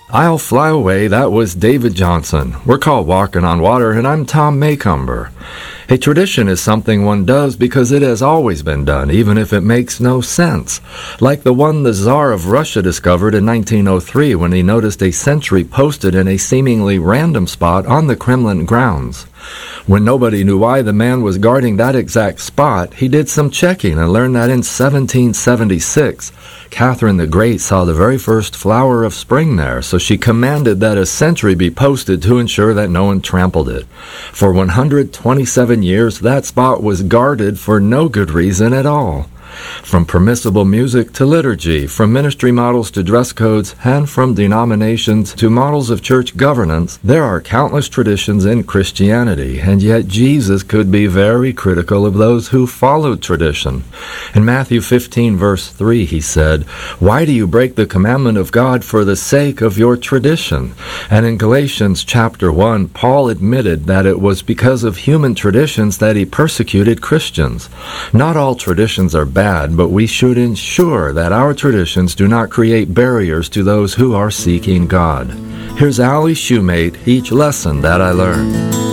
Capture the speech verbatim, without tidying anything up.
I'll Fly Away, that was David Johnson. We're called Walking on Water, and I'm Tom Maycomber. A tradition is something one does because it has always been done, even if it makes no sense. Like the one the Tsar of Russia discovered in nineteen oh three when he noticed a sentry posted in a seemingly random spot on the Kremlin grounds. When nobody knew why the man was guarding that exact spot, he did some checking and learned that in seventeen seventy-six, Catherine the Great saw the very first flower of spring there, so she commanded that a sentry be posted to ensure that no one trampled it. For one hundred twenty-seven years, that spot was guarded for no good reason at all. From permissible music to liturgy, from ministry models to dress codes, and from denominations to models of church governance, there are countless traditions in Christianity, and yet Jesus could be very critical of those who followed tradition. In Matthew fifteen, verse three, he said, "Why do you break the commandment of God for the sake of your tradition?" And in Galatians chapter one, Paul admitted that it was because of human traditions that he persecuted Christians. Not all traditions are bad, but we should ensure that our traditions do not create barriers to those who are seeking God. Here's Ali Shoemate, Each Lesson That I Learned.